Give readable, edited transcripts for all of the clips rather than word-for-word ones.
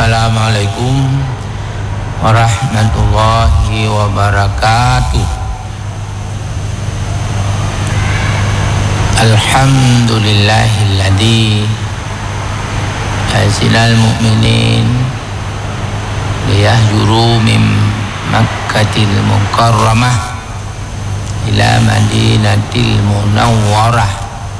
Assalamualaikum warahmatullahi wabarakatuh. Alhamdulillahilladzi arsalal mu'minin liyahjuru min Makkatil Mukarramah ila Madinatil Munawwarah.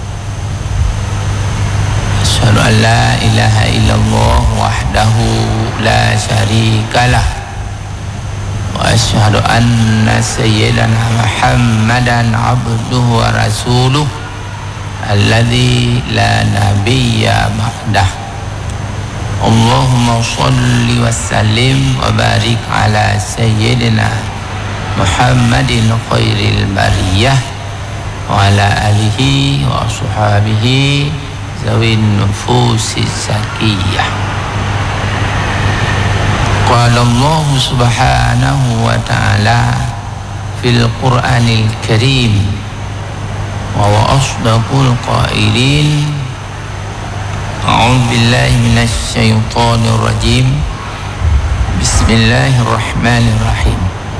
Asyhadu an la ilaha illallah wahdahu la syarikalah wa asyhadu anna sayyidana Muhammadan abduhu wa rasuluh alladzi la nabiyya ba'dah. Allahumma shalli wa sallim wa barik ala sayyidina Muhammadin khairil bariyah wa ala alihi wa ashabihi zawin nufusis zakiyah. Qala Allah subhanahu wa ta'ala fil Qur'anil Karim wa huwa asdaqul qailin. A'udzu billahi minasy syaithanir rajim. Bismillahirrahmanirrahim.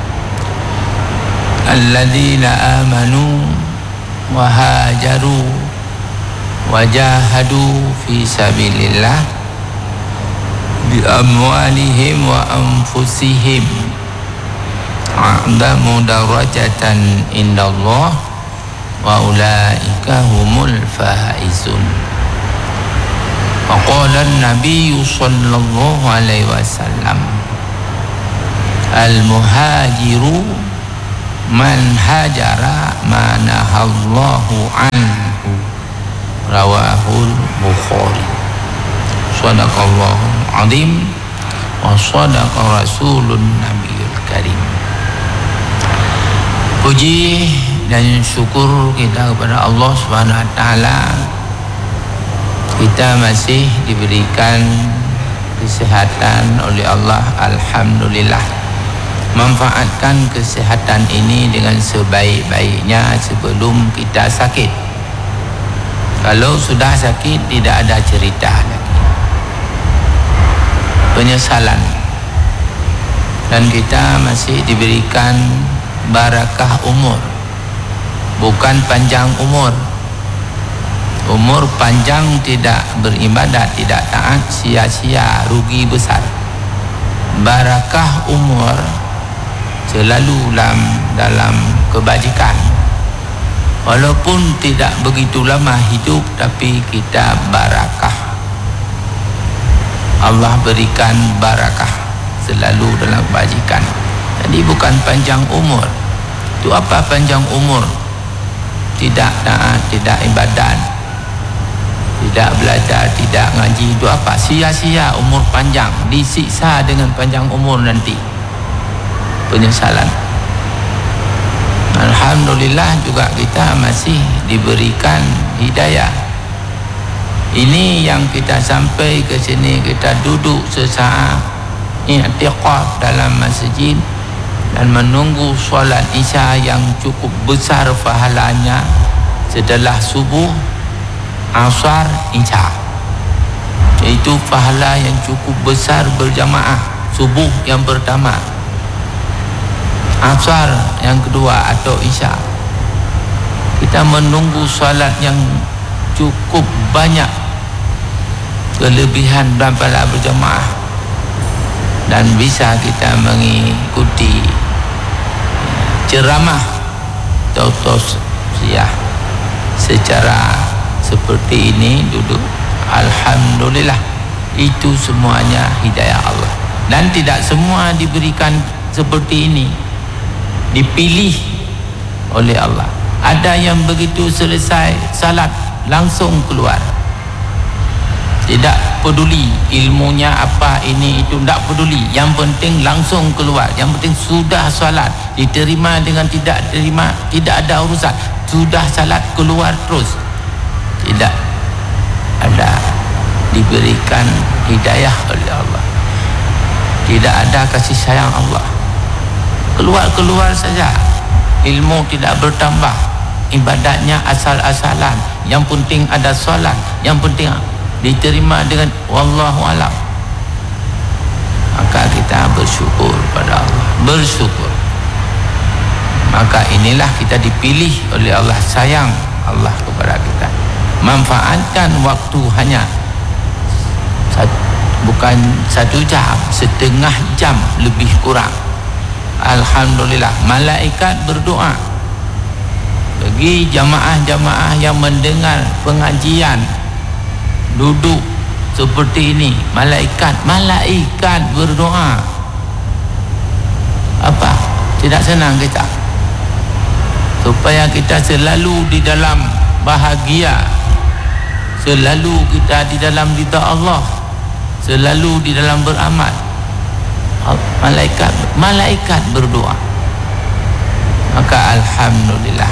Alladzina amanu wa hajaru wajahadu fi sabilillah bi amwalihim wa anfusihim a'zamu darajatan indallah wa ulaika humul faizun. Wa qala an-nabiy sallallahu alaihi wasallam al-muhajiru man hajara ma nahallahu anhu. Rawahul Bukhari. Shadaqallahul azim wa shadaqa rasulun nabiyul karim. Puji dan syukur kita kepada Allah Subhanahu wa taala. Kita masih diberikan kesehatan oleh Allah, alhamdulillah. Manfaatkan kesehatan ini dengan sebaik-baiknya sebelum kita sakit. Kalau sudah sakit, tidak ada cerita lagi, penyesalan. Dan kita masih diberikan barakah umur, bukan panjang umur. Umur panjang tidak beribadat, tidak taat, sia-sia, rugi besar. Barakah umur selalu dalam kebajikan. Walaupun tidak begitu lama hidup, tapi kita barakah. Allah berikan barakah selalu dalam kebajikan. Jadi bukan panjang umur. Itu apa panjang umur? Tidak taat, tidak ibadat, tidak belajar, tidak ngaji. Itu apa? Sia-sia umur panjang. Disiksa dengan panjang umur nanti. Penyesalan. Alhamdulillah juga kita masih diberikan hidayah. Ini yang kita sampai ke sini, kita duduk sesaat i'tiqaf dalam masjid dan menunggu solat isya yang cukup besar pahalanya setelah subuh, asar, isya. Itu pahala yang cukup besar berjamaah. Subuh yang pertama, asar yang kedua atau isya. Kita menunggu salat yang cukup banyak kelebihan dan pahala berjamaah, dan bisa kita mengikuti ceramah atau tausiah secara seperti ini duduk. Alhamdulillah, itu semuanya hidayah Allah, dan tidak semua diberikan seperti ini. Dipilih oleh Allah. Ada yang begitu selesai salat langsung keluar, tidak peduli ilmunya apa ini itu, tidak peduli. Yang penting langsung keluar. Yang penting sudah salat, diterima dengan tidak terima tidak ada urusan. Sudah salat keluar terus. Tidak ada diberikan hidayah oleh Allah. Tidak ada kasih sayang Allah. Keluar saja, ilmu tidak bertambah, ibadatnya asal-asalan. Yang penting ada solat, yang penting diterima dengan wallahu alam. maka kita bersyukur pada Allah, bersyukur. Maka inilah kita dipilih oleh Allah, sayang Allah kepada kita. Manfaatkan waktu hanya bukan 1 jam, setengah jam lebih kurang. Alhamdulillah, malaikat berdoa bagi jamaah-jamaah yang mendengar pengajian, duduk seperti ini. Malaikat berdoa. Apa? Tidak senang kita, supaya kita selalu di dalam bahagia, selalu kita di dalam ridha Allah, selalu di dalam beramal. Malaikat berdoa. Maka alhamdulillah,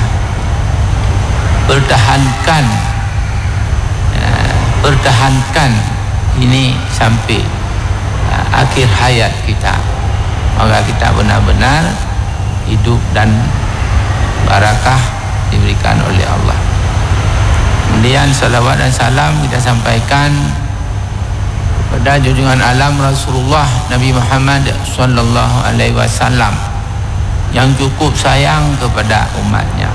pertahankan ini sampai akhir hayat kita. Maka kita benar-benar hidup dan barakah diberikan oleh Allah. Kemudian salawat dan salam kita sampaikan kepada junjungan alam Rasulullah Nabi Muhammad sallallahu alaihi wasallam yang cukup sayang kepada umatnya,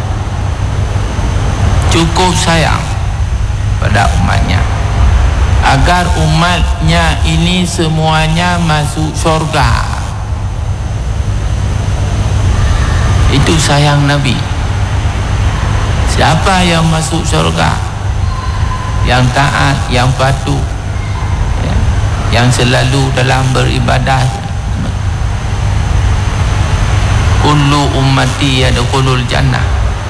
cukup sayang pada umatnya, agar umatnya ini semuanya masuk surga. Itu sayang Nabi. Siapa yang masuk surga? Yang taat, yang patuh, yang selalu dalam beribadah. Kullu ummati yadkhulul jannah.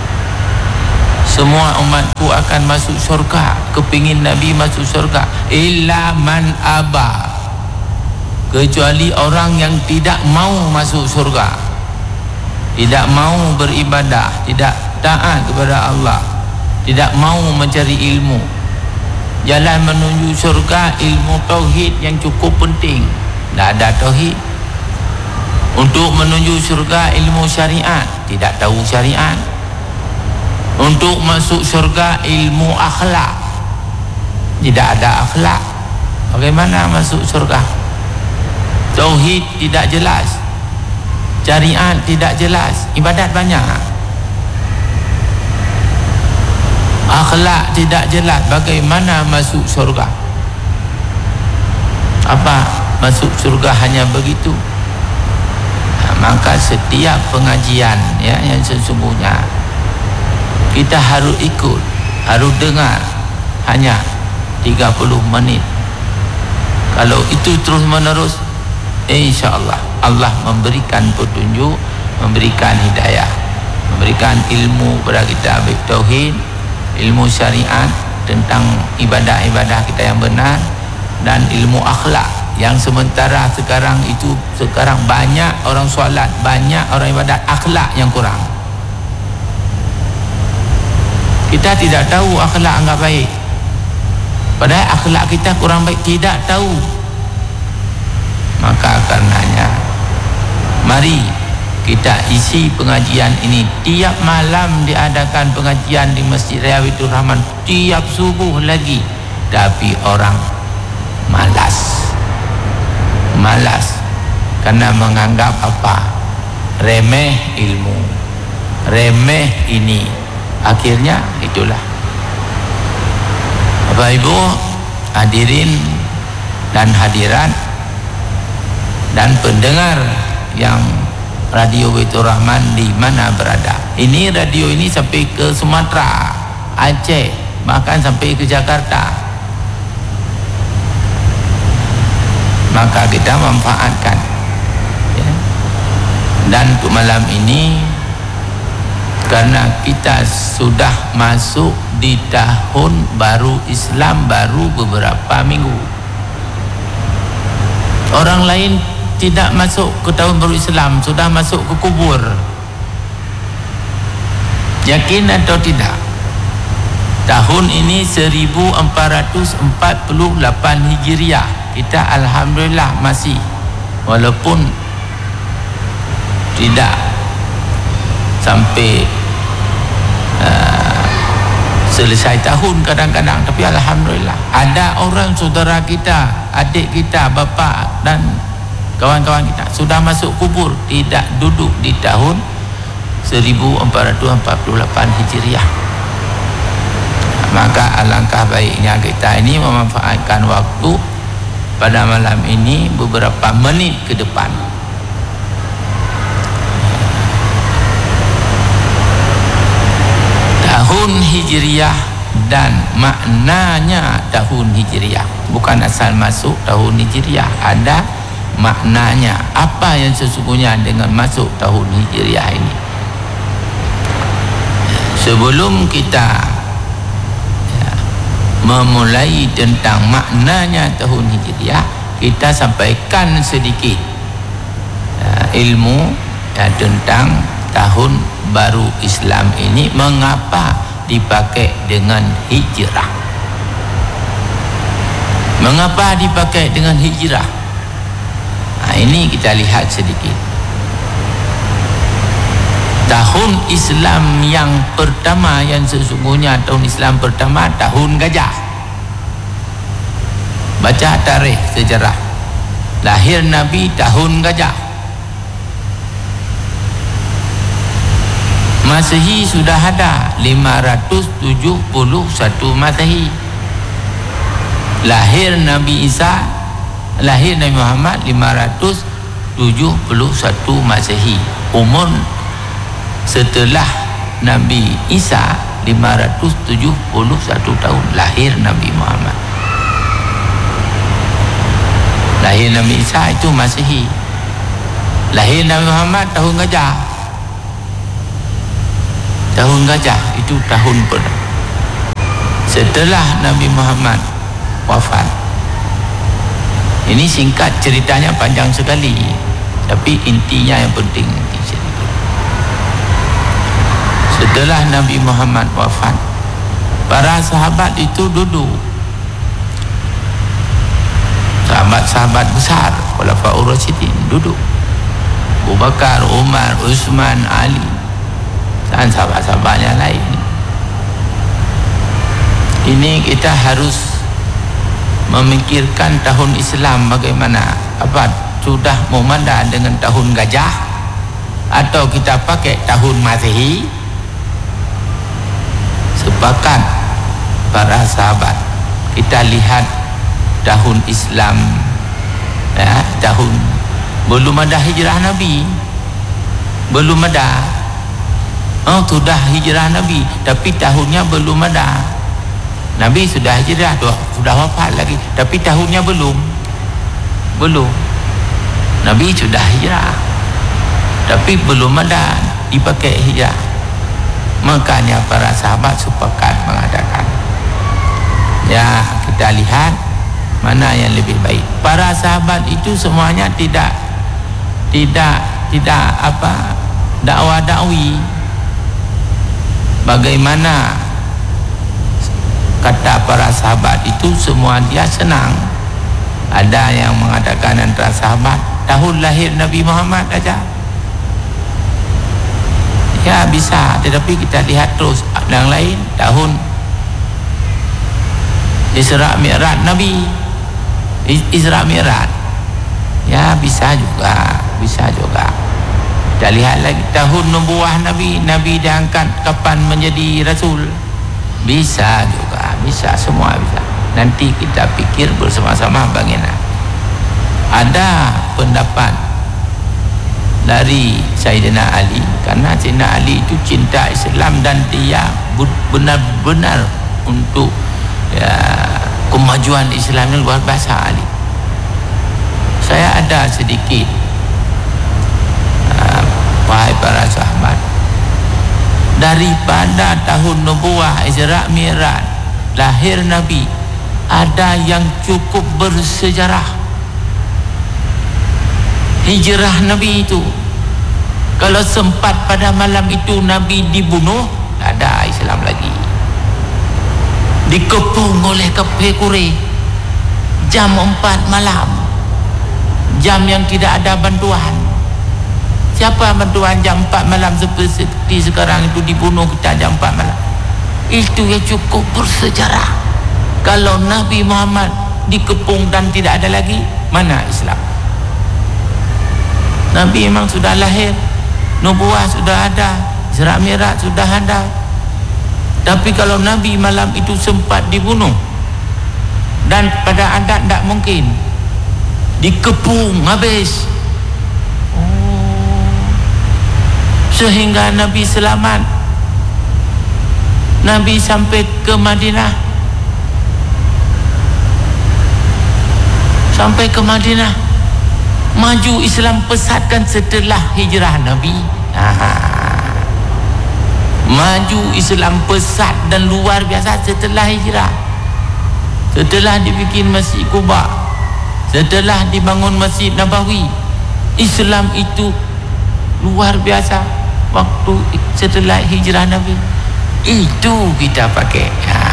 Semua umatku akan masuk surga. Kepingin Nabi masuk surga. Illa man aba, kecuali orang yang tidak mau masuk surga, tidak mau beribadah, tidak taat kepada Allah, tidak mau mencari ilmu. Jalan menuju surga ilmu tauhid yang cukup penting. Tak ada tauhid. Untuk menuju surga ilmu syariat, tidak tahu syariat. Untuk masuk surga ilmu akhlak, tidak ada akhlak. Bagaimana masuk surga? Tauhid tidak jelas, syariat tidak jelas, ibadat banyak, akhlak tidak jelas. Bagaimana masuk surga? Apa masuk surga hanya begitu? Maka setiap pengajian yang sesungguhnya kita harus ikut, harus dengar hanya 30 menit. Kalau itu terus menerus, insya-Allah Allah memberikan petunjuk, memberikan hidayah, memberikan ilmu kepada kita, baik tauhid, ilmu syariat tentang ibadah-ibadah kita yang benar, dan ilmu akhlak yang sementara sekarang banyak orang solat, banyak orang ibadat, akhlak yang kurang. Kita tidak tahu akhlak enggak baik, padahal akhlak kita kurang baik, tidak tahu. Maka karenanya mari kita isi pengajian ini. Tiap malam diadakan pengajian di Masjid Raya Baitur Rahman, tiap subuh lagi. Tapi orang malas karena menganggap apa? Remeh ilmu, remeh ini. Akhirnya itulah. Bapak Ibu hadirin dan hadirat dan pendengar yang Radio Baitur Rahman di mana berada. Ini radio ini sampai ke Sumatera, Aceh, bahkan sampai ke Jakarta. Maka kita manfaatkan Dan untuk malam ini, karena kita sudah masuk di tahun baru Islam, baru beberapa minggu. Orang lain tidak masuk ke tahun baru Islam, sudah masuk ke kubur. Yakin atau tidak? Tahun ini 1448 Hijriah. Kita alhamdulillah masih, walaupun tidak sampai selesai tahun kadang-kadang, tapi alhamdulillah ada orang saudara kita, adik kita, bapa dan kawan-kawan kita sudah masuk kubur, tidak duduk di tahun 1448 Hijriah. Maka alangkah baiknya kita ini memanfaatkan waktu pada malam ini beberapa menit ke depan. Tahun Hijriah dan maknanya tahun Hijriah, bukan asal masuk tahun Hijriah, ada maknanya. Apa yang sesungguhnya dengan masuk tahun Hijriah ini? Sebelum kita memulai tentang maknanya tahun Hijriah, kita sampaikan sedikit ilmu tentang tahun baru Islam ini, mengapa dipakai dengan hijrah. Mengapa dipakai dengan hijrah? Ini kita lihat sedikit. Tahun Islam yang pertama, yang sesungguhnya tahun Islam pertama, tahun gajah. Baca tarikh sejarah, lahir Nabi tahun gajah. Masehi sudah ada 571 Masehi. Lahir Nabi Isa, lahir Nabi Muhammad 571 Masehi. Umur setelah Nabi Isa 571 tahun lahir Nabi Muhammad. Lahir Nabi Isa itu Masehi. Lahir Nabi Muhammad tahun gajah. Tahun gajah itu tahun pertama setelah Nabi Muhammad wafat. Ini singkat ceritanya, panjang sekali, tapi intinya yang penting setelah Nabi Muhammad wafat, para sahabat itu duduk, sahabat-sahabat besar, Khulafaur Rasyidin duduk, Abu Bakar, Umar, Utsman, Ali dan sahabat-sahabat yang lain. Ini kita harus memikirkan tahun Islam bagaimana. Apa sudah memandang dengan tahun gajah atau kita pakai tahun Masehi? Sepakat para sahabat, kita lihat tahun Islam tahun belum ada hijrah Nabi, belum ada. Sudah hijrah Nabi, tapi tahunnya belum ada. Nabi sudah hijrah, sudah wafat lagi, tapi tahunnya belum. Nabi sudah hijrah, tapi belum ada dipakai hijrah. Makanya para sahabat sepakat mengatakan, ya, kita lihat mana yang lebih baik. Para sahabat itu semuanya tidak dakwa-dakwi. Bagaimana kata para sahabat itu, semua dia senang. Ada yang mengatakan antara sahabat tahun lahir Nabi Muhammad aja, ya bisa, tetapi kita lihat terus yang lain, tahun Isra Mi'raj Nabi, Isra Mi'raj, ya bisa juga. Kita lihat lagi tahun nubuah Nabi, Nabi diangkat kapan menjadi Rasul, bisa juga, bisa, semua bisa. Nanti kita pikir bersama-sama bagaimana. Ada pendapat dari Sayyidina Ali, karena Sayyidina Ali itu cinta Islam dan dia benar-benar untuk kemajuan Islam yang luar biasa. Ali, saya ada sedikit, wahai para sahabat, daripada tahun nubuah, Isra Mi'raj, lahir Nabi, ada yang cukup bersejarah. Hijrah Nabi itu, kalau sempat pada malam itu Nabi dibunuh, tak ada Islam lagi. Dikepung oleh kafir Quraisy jam 4 malam, jam yang tidak ada bantuan. Siapa bantuan jam 4 malam seperti sekarang itu, dibunuh kita jam 4 malam? Itu yang cukup bersejarah. Kalau Nabi Muhammad dikepung dan tidak ada lagi, mana Islam? Nabi memang sudah lahir, nubuah sudah ada, Isra Mi'raj sudah ada. Tapi kalau Nabi malam itu sempat dibunuh, dan pada adat tak mungkin, dikepung habis, sehingga Nabi selamat. Nabi sampai ke Madinah, maju Islam pesatkan setelah hijrah Nabi. Maju Islam pesat dan luar biasa setelah hijrah, setelah dibikin Masjid Quba, setelah dibangun Masjid Nabawi. Islam itu luar biasa waktu setelah hijrah Nabi. Itu kita pakai.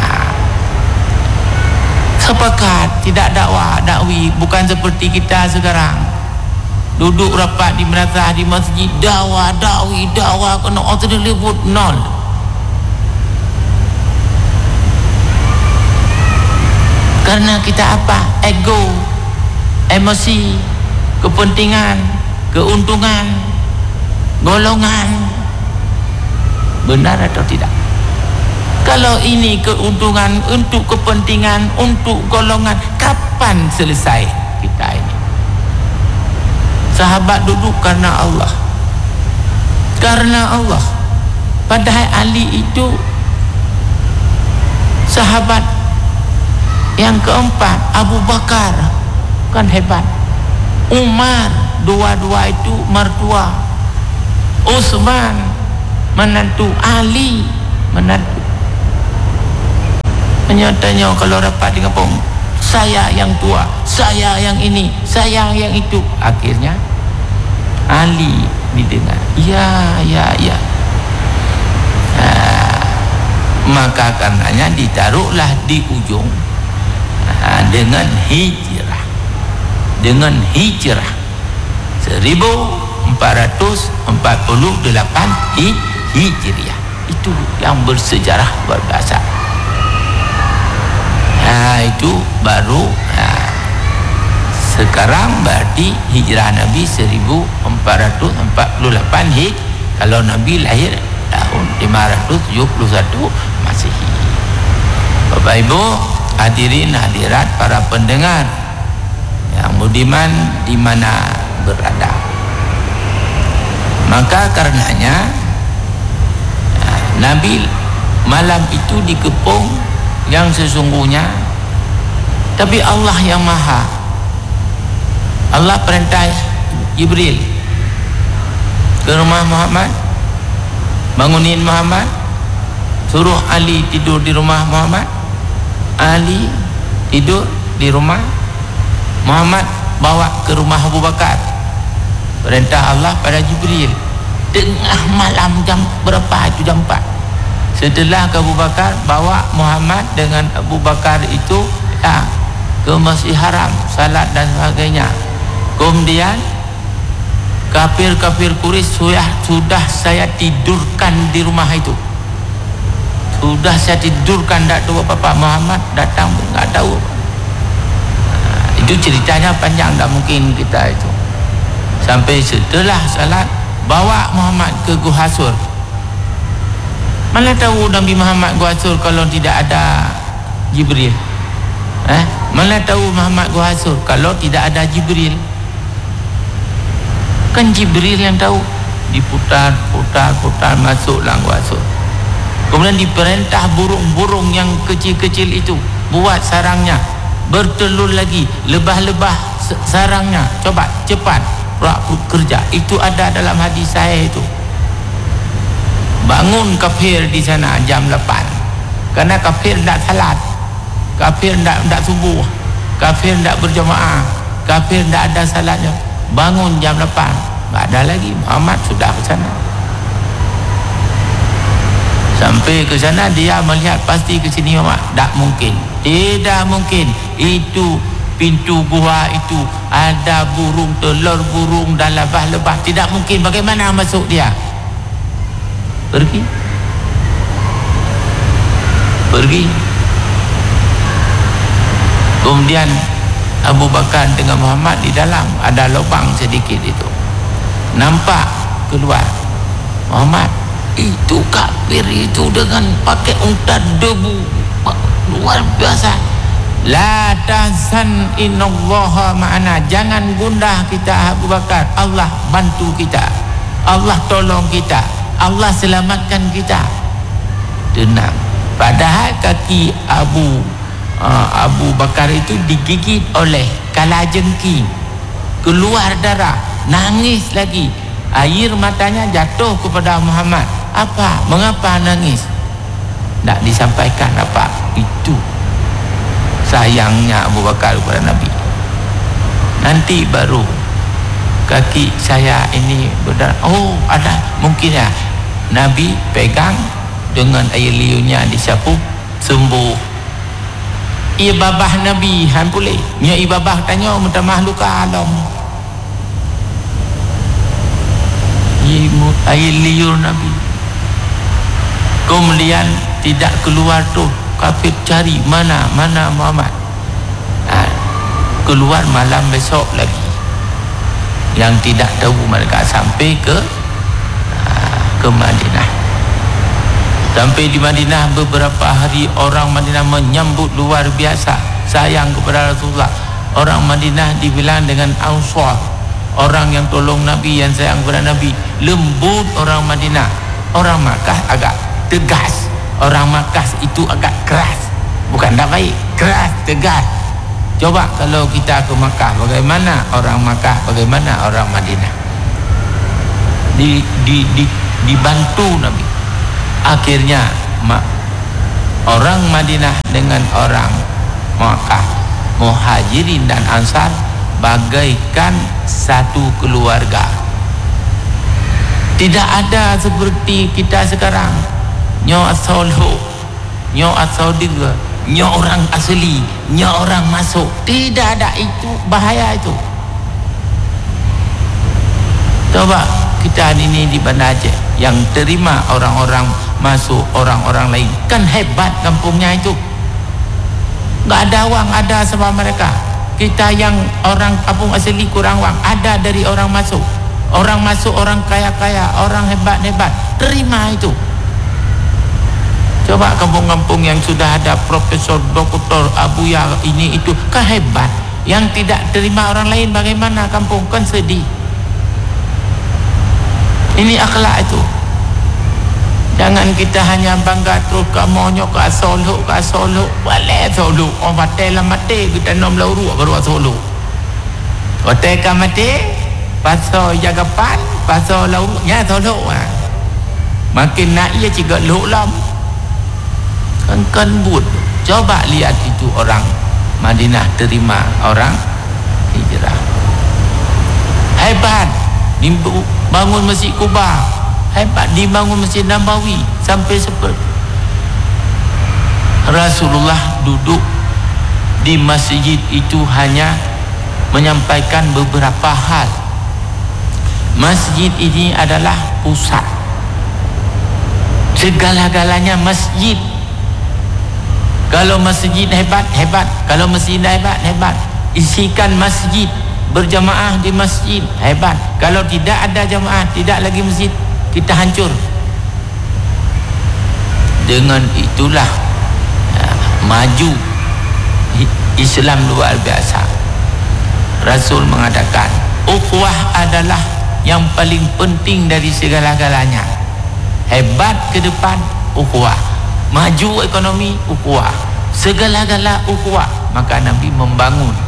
Sepakat, tidak dakwi, bukan seperti kita sekarang duduk rapat di madrasah, di masjid, dakwi, kena orang terlebut, nol. Karena kita apa? Ego, emosi, kepentingan, keuntungan, golongan. Benar atau tidak? Kalau ini keuntungan, untuk kepentingan, untuk golongan, kapan selesai kita ini? Sahabat duduk karena Allah, padahal Ali itu sahabat yang keempat. Abu Bakar kan hebat, Umar, dua-dua itu mertua, Utsman menantu, Ali menantu. Menyatanya kalau rapat di kampung, saya yang tua, saya yang ini, saya yang itu. Akhirnya Ali didengar, ya. Maka karenanya ditaruhlah di ujung dengan hijrah, 1448 Hijriah. Itu yang bersejarah berbiasa. Itu baru. Sekarang berarti hijrah Nabi 1448 kalau Nabi lahir tahun 571 Masehi. Bapak Ibu hadirin hadirat, para pendengar yang budiman di mana berada. Maka karenanya Nabi malam itu dikepung yang sesungguhnya, tapi Allah yang maha. Allah perintah Jibril ke rumah Muhammad, bangunin Muhammad, suruh Ali tidur di rumah Muhammad. Ali tidur di rumah Muhammad, bawa ke rumah Abu Bakar. Perintah Allah pada Jibril. Tengah malam jam berapa itu? Jam 4. Setelah ke Abu Bakar, bawa Muhammad dengan Abu Bakar itu ke Masjid Haram, salat dan sebagainya. Kemudian kafir-kafir Quraisy sudah saya tidurkan di rumah itu. Sudah saya tidurkan, tak tahu apa-apa. Muhammad datang pun tak tahu. Itu ceritanya panjang, tak mungkin kita itu. Sampai setelah salat, bawa Muhammad ke Gua Sur. Mana tahu Nabi Muhammad Gua Sur kalau tidak ada Jibril? Mana tahu Muhammad Gua Sur kalau tidak ada Jibril? Kan Jibril yang tahu. Diputar masuklah Gua Sur. Kemudian diperintah burung-burung yang kecil-kecil itu buat sarangnya, bertelur lagi, lebah-lebah sarangnya. Coba cepat kerja. Itu ada dalam hadis saya itu. Bangun kafir di sana jam 8, karena kafir tidak salat, kafir tidak subuh, kafir tidak berjamaah, kafir tidak ada salatnya. Bangun jam 8, tak ada lagi. Muhammad sudah ke sana. Sampai ke sana dia melihat pasti ke sini Muhammad. Tak mungkin, tidak mungkin. Itu pintu gua itu ada burung, telur burung dan lebah-lebah. Tidak mungkin. Bagaimana masuk dia? Pergi. Kemudian Abu Bakar dengan Muhammad di dalam, ada lubang sedikit itu. nampak keluar Muhammad itu kafir itu dengan pakai unta debu luar biasa. La tahzan innallaha ma'ana, jangan gundah kita Abu Bakar, Allah bantu kita, Allah tolong kita, Allah selamatkan kita. Tenang. Padahal kaki Abu Bakar itu digigit oleh kalajengking, keluar darah, nangis lagi, air matanya jatuh kepada Muhammad. Apa? Mengapa nangis? Tak disampaikan apa. Itu sayangnya Abu Bakar kepada Nabi. Nanti baru kaki saya ini berdarah. Oh, ada mungkin ya. Nabi pegang dengan air liurnya disapu, sembuh. Ia babah Nabi han boleh. Nya babah tanya minta makhluk alam. Air liur Nabi. Kemudian tidak keluar tu, kafir cari mana Muhammad. Keluar malam besok lagi. Yang tidak tahu mereka sampai ke Madinah. Sampai di Madinah beberapa hari, orang Madinah menyambut luar biasa, sayang kepada Rasulullah. Orang Madinah dibilang dengan Ansar, orang yang tolong Nabi, yang sayang kepada Nabi. Lembut orang Madinah. Orang Makkah agak tegas, orang Makkah itu agak keras. Bukan tak baik, keras, tegas. Coba kalau kita ke Makkah, bagaimana orang Makkah, bagaimana orang Madinah. Dibantu Nabi. Akhirnya orang Madinah dengan orang Makkah, Muhajirin dan Ansar bagaikan satu keluarga. Tidak ada seperti kita sekarang, nyo asolo, nyo asodiga, nyo orang asli, nyo orang masuk. Tidak ada, itu bahaya itu. Coba kita ini di Banda Aceh yang terima orang-orang masuk, orang-orang lain, kan hebat kampungnya itu. Gak ada wang ada sama mereka. Kita yang orang kampung asli kurang wang, ada dari orang masuk. Orang masuk, orang kaya-kaya, orang hebat-hebat, terima itu. Coba kampung-kampung yang sudah ada profesor, doktor, abuya, ini itu, kan hebat. Yang tidak terima orang lain bagaimana kampung, kan sedih. Ini akhlak itu. Jangan kita hanya bangga terus kamonyo ke Solo, boleh Solo. Orang batai lah mati, kita nom lauru baru Solo. Batai kan mati, pasal jagapan, pasal lauru, ya Solo. Makin nak ia juga lulam. Kan but. Coba lihat itu orang Madinah terima orang hijrah. Hebat. Bangun Masjid Kuba, hebat. Dibangun Masjid Nabawi sampai seperti Rasulullah duduk di masjid itu hanya menyampaikan beberapa hal. Masjid ini adalah pusat segala-galanya. Masjid, kalau masjid hebat, kalau masjid hebat. Isikan masjid, berjamaah di masjid, hebat. Kalau tidak ada jamaah, tidak lagi masjid, kita hancur. Dengan itulah maju Islam luar biasa. Rasul mengatakan ukhuwah adalah yang paling penting dari segala-galanya. Hebat ke depan, ukhuwah. Maju ekonomi, ukhuwah. Segala-gala ukhuwah. Maka Nabi membangun.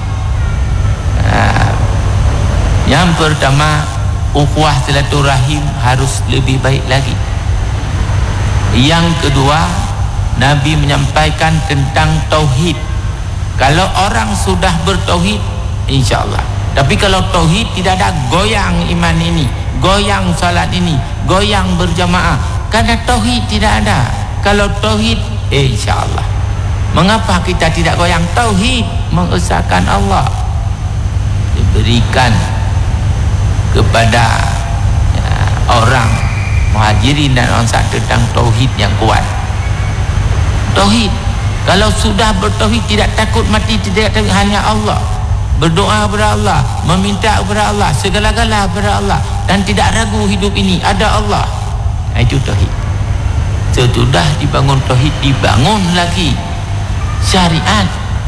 Yang pertama, ukhuwah silaturahim harus lebih baik lagi. Yang kedua, Nabi menyampaikan tentang tauhid. Kalau orang sudah bertauhid, insya-Allah. Tapi kalau tauhid tidak ada, goyang iman ini, goyang salat ini, goyang berjamaah. Karena tauhid tidak ada. Kalau tauhid, insya-Allah. Mengapa kita tidak goyang? Tauhid mengesahkan Allah. Diberikan kepada orang Muhajirin dan Ansar tentang tauhid yang kuat. Tauhid, kalau sudah bertauhid, tidak takut mati, tidak takut hanya Allah. berdoa kepada Allah, meminta kepada Allah, segala-gala kepada Allah, dan tidak ragu hidup ini ada Allah. Itu tauhid. Sesudah dibangun tauhid, dibangun lagi syariat.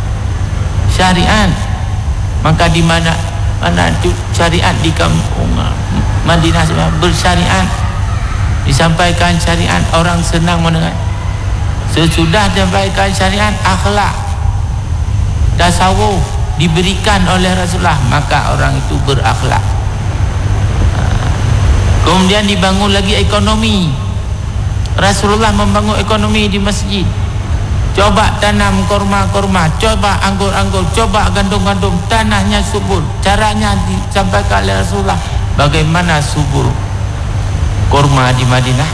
Maka di mana itu syariat di kampung Madinah bersyariat, disampaikan syariat, orang senang mendengar. Sesudah disampaikan syariat, akhlak, tasawuf diberikan oleh Rasulullah, maka orang itu berakhlak. Kemudian dibangun lagi ekonomi. Rasulullah membangun ekonomi di masjid. Coba tanam korma-korma, coba anggur-anggur, coba gandum-gandum, tanahnya subur. Caranya disampaikan oleh Rasulullah. Bagaimana subur korma di Madinah?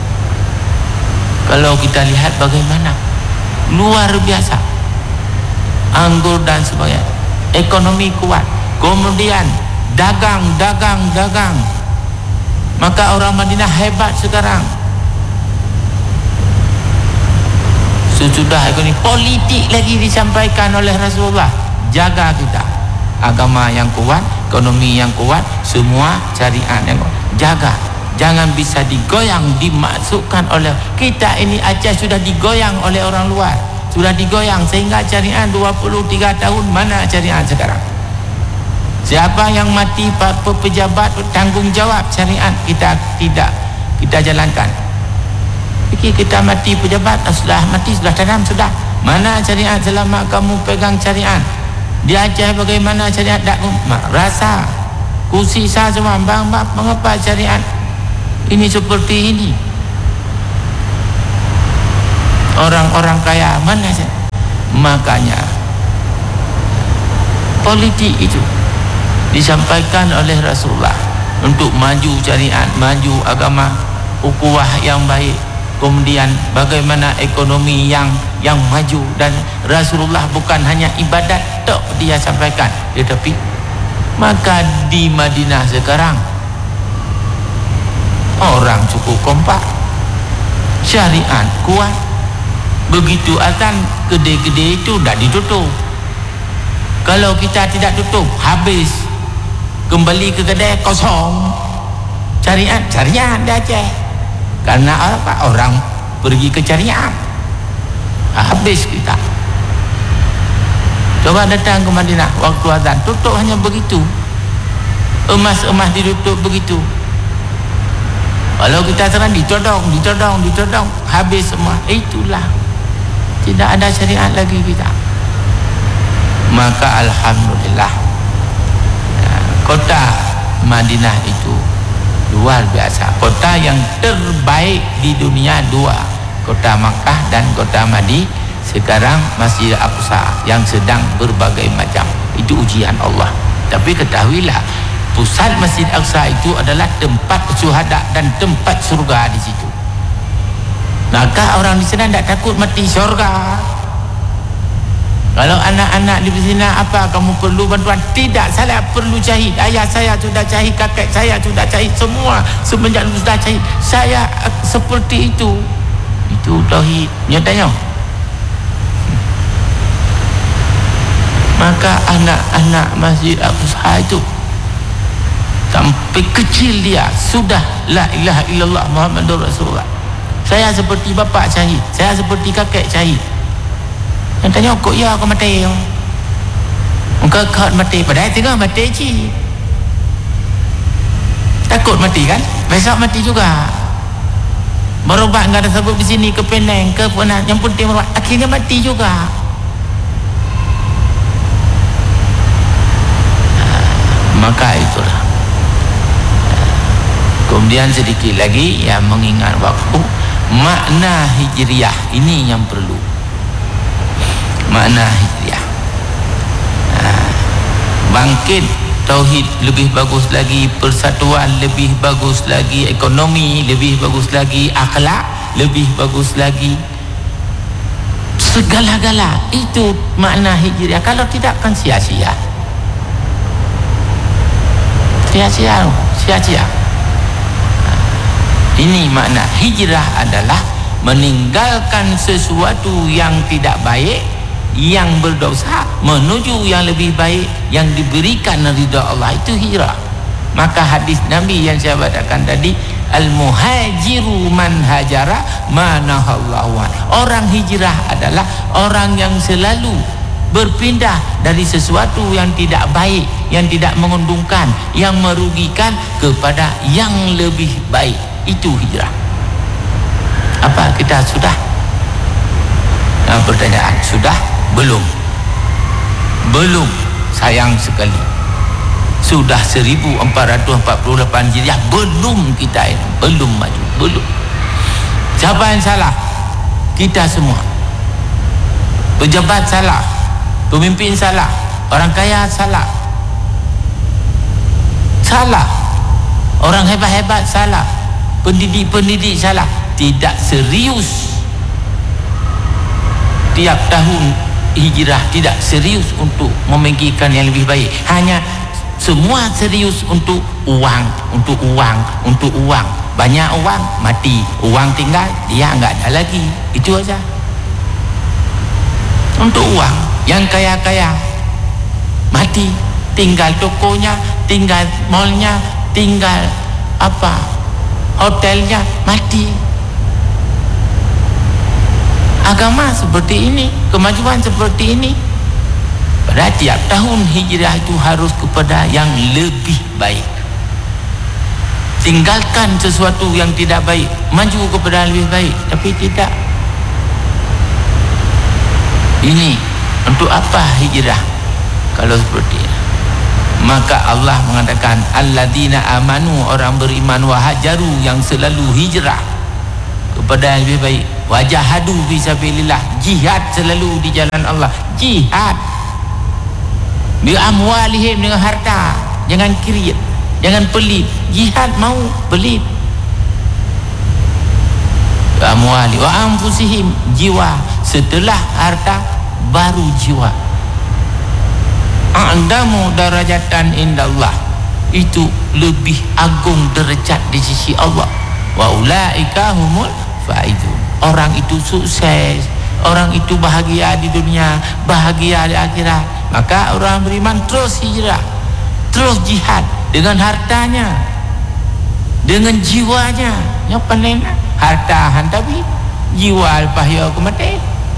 Kalau kita lihat bagaimana luar biasa, anggur dan sebagainya, ekonomi kuat. Kemudian dagang. Maka orang Madinah hebat sekarang. Sesudah ekonomi, politik lagi disampaikan oleh Rasulullah. Jaga kita agama yang kuat, ekonomi yang kuat, semua syariat yang kuat. Jaga, jangan bisa digoyang, dimasukkan oleh kita. Ini Aceh sudah digoyang oleh orang luar, sudah digoyang sehingga syariat 23 tahun. Mana syariat sekarang? Siapa yang mati pejabat bertanggungjawab syariat kita tidak kita jalankan. Kita mati pejabat, sudah mati, sudah tanam, sudah. Mana syariat selama kamu pegang syariat? Di Aceh bagaimana syariat? Tak rasa kursi sah semua. Bang, mengapa syariat ini seperti ini? Orang-orang kaya mana sih? Makanya politik itu disampaikan oleh Rasulullah untuk maju syariat, maju agama, ukhuwah yang baik. Kemudian bagaimana ekonomi yang maju, dan Rasulullah bukan hanya ibadat tok dia sampaikan, tetapi maka di Madinah sekarang orang cukup kompak, syariat kuat. Begitu azan, kedai-kedai itu dah ditutup. Kalau kita tidak tutup, habis. Kembali ke kedai kosong. Syariat dah Aceh. Karena apa? Orang pergi ke syariat, habis kita. Coba datang ke Madinah waktu azan, tutup hanya begitu. Emas-emas ditutup begitu. Kalau kita serang ditodong, habis semua. Itulah, tidak ada syariat lagi kita. Maka alhamdulillah, kota Madinah itu luar biasa. Kota yang terbaik di dunia dua, kota Makkah dan kota Madinah. Sekarang Masjid Al-Aqsa yang sedang berbagai macam, itu ujian Allah. Tapi ketahuilah, pusat Masjid Al-Aqsa itu adalah tempat syuhada dan tempat surga di situ. Maka orang di sana tidak takut mati surga. Kalau anak-anak di sini, apa kamu perlu bantuan? Tidak, saya perlu syahid. Ayah saya sudah syahid, kakek saya sudah syahid, semua semenjak sudah syahid. Saya seperti itu. Itu tauhid nyatanya. Maka anak-anak Masjid Al-Aqsa itu sampai kecil dia sudah la ilaha illallah Muhammadur Rasulullah. Saya seperti bapa syahid, saya seperti kakek syahid. Yang tanya, kok ya kau mati? Engkau mati, padahal tengah mati je. Takut mati kan? Besok mati juga. Berobat enggak ada sebab di sini, ke Penang, ke mana, yang penting berobat, akhirnya mati juga. Maka itulah. Kemudian sedikit lagi yang mengingat waktu, makna hijriah ini yang perlu. Makna hijriah, bangkit tauhid lebih bagus lagi, persatuan lebih bagus lagi, ekonomi lebih bagus lagi, akhlak lebih bagus lagi, segala-gala. Itu makna hijriah. Kalau tidak kan sia-sia. Ini makna hijrah, adalah meninggalkan sesuatu yang tidak baik yang berdosa menuju yang lebih baik yang diberikan ridha Allah, itu hijrah. Maka hadis Nabi yang saya bacakan tadi, al-muhajiru man hajara manahallahu an. Orang hijrah adalah orang yang selalu berpindah dari sesuatu yang tidak baik, yang tidak menguntungkan, yang merugikan kepada yang lebih baik. Itu hijrah. Apa kita sudah? Pertanyaan, sudah? Belum. Belum. Sayang sekali. Sudah 1448 Hijriah belum kita ini, belum maju, belum. Siapa yang salah? Kita semua. Pejabat salah, pemimpin salah, orang kaya salah, salah, orang hebat-hebat salah, pendidik-pendidik salah. Tidak serius tiap tahun hijrah, tidak serius untuk memikirkan yang lebih baik, hanya semua serius untuk uang, untuk uang, untuk uang. Banyak uang, mati. Uang tinggal, dia enggak ada lagi. Itu aja. Untuk uang. Yang kaya-kaya mati, tinggal tokonya, tinggal mallnya, tinggal apa, hotelnya, mati. Agama seperti ini, kemajuan seperti ini. Pada tiap tahun hijrah itu harus kepada yang lebih baik. Tinggalkan sesuatu yang tidak baik, maju kepada yang lebih baik. Tapi tidak. Ini untuk apa hijrah kalau seperti ini? Maka Allah mengatakan alladzina amanu, orang beriman, wa hajaru, yang selalu hijrah kepada yang lebih baik, wajahadu fisabilillah, jihad selalu di jalan Allah, jihad bi amwalihim, dengan harta, jangan kirit, jangan pelit. Jihad mau pelit. Bi amwali wa anfusihim, jiwa, setelah harta baru jiwa. A'damu darajatan indallah, itu lebih agung derajat di sisi Allah. Wa ulaika humul faizun, orang itu sukses, orang itu bahagia di dunia, bahagia di akhirat. Maka orang beriman terus hijrah, terus jihad dengan hartanya, dengan jiwanya. Yang paling harta hantabi, jiwa lepas ya aku mati.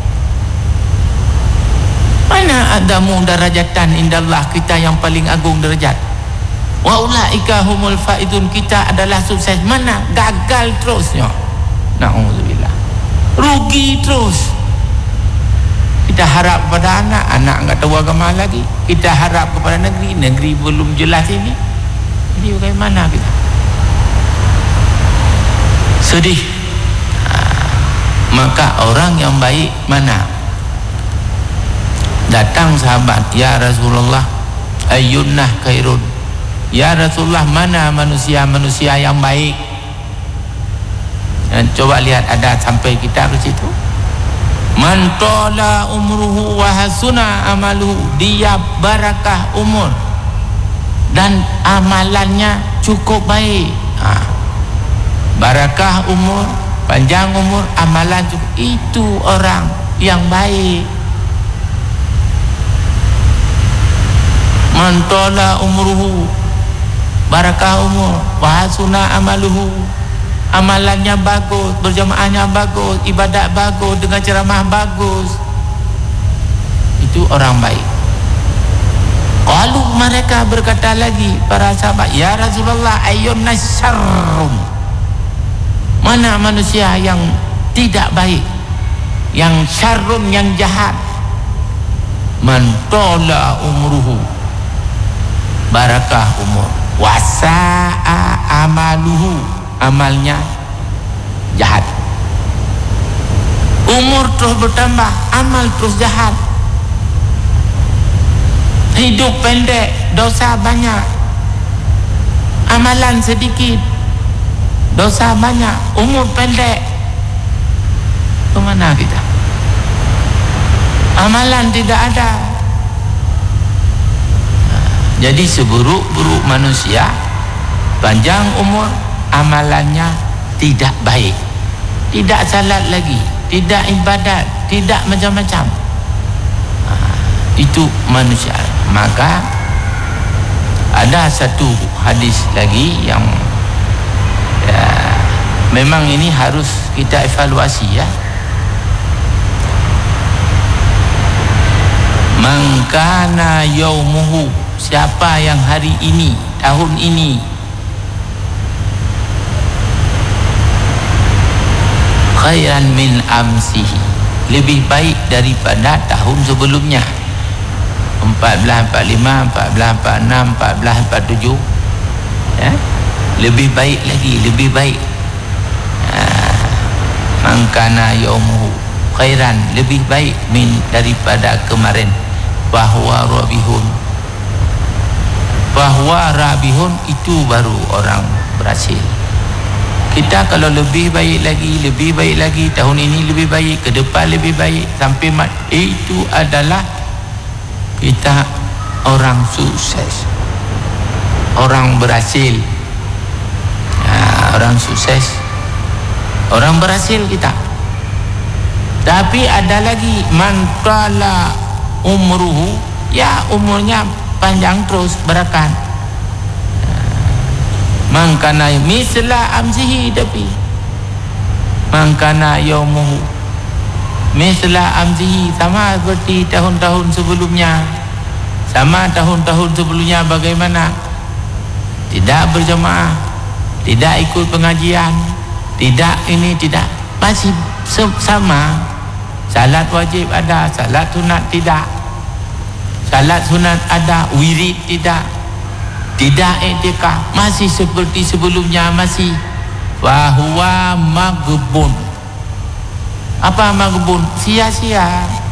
Mana adamu darajatan indallah, kita yang paling agung derajat. Wa ulaika humul faizun, kita adalah sukses. Mana gagal terusnya, na'udzubillah, rugi terus. Kita harap kepada anak, anak enggak tahu agama lagi. Kita harap kepada negeri, negeri belum jelas ini. Jadi bagaimana kita? Sedih. Maka orang yang baik mana? Datang sahabat, ya Rasulullah, ayyunnah khairun. Ya Rasulullah, mana manusia-manusia yang baik? Dan coba lihat, ada sampai kita ke situ. Man tala umruhu wa hasuna amaluhu, dia barakah umur dan amalannya cukup baik. Barakah umur, panjang umur, amalan cukup. Itu orang yang baik. Man tala umruhu, barakah umur, wa hasuna amaluhu, amalannya bagus, berjamaahnya bagus, ibadat bagus, dengan ceramah bagus. Itu orang baik. Qalu, mereka berkata lagi para sahabat, ya Rasulullah, ayyun nasyarrum, mana manusia yang tidak baik, yang syarrun, yang jahat? Man tala umruhu, barakah umur, wasa'a amaluhu, amalnya jahat. Umur terus bertambah, amal terus jahat. Hidup pendek, dosa banyak. Amalan sedikit, dosa banyak. Umur pendek, kemana kita? Amalan tidak ada. Jadi seburuk-buruk manusia, panjang umur, amalannya tidak baik, tidak salat lagi, tidak ibadat, tidak macam-macam. Itu manusia. Maka ada satu hadis lagi yang memang ini harus kita evaluasi ya. Man kana yaumuhu, siapa yang hari ini, tahun ini khairan min amsihi, lebih baik daripada tahun sebelumnya, 14, 45, 14, 46, 14, 47 ya? Lebih baik lagi, lebih baik. Man kana yaumuhu khairan, lebih baik min daripada kemarin. Bahwa rabihun itu baru orang berhasil. Kita kalau lebih baik lagi, tahun ini lebih baik, ke depan lebih baik, sampai itu adalah kita orang sukses, orang berhasil. Orang sukses, orang berhasil kita. Tapi ada lagi man tala umruhu, ya umurnya panjang terus berakan. Mangkana misla amsihi, tapi mangkana yaumuhu misla amsihi, sama seperti tahun-tahun sebelumnya. Sama tahun-tahun sebelumnya bagaimana? Tidak berjamaah, tidak ikut pengajian, tidak ini, tidak, masih sama. Salat wajib ada, salat sunat tidak. Salat sunat ada, wirid tidak. Tidak i'tikaf, masih seperti sebelumnya, masih. Fahuwa maghbun. Apa maghbun? Sia-sia.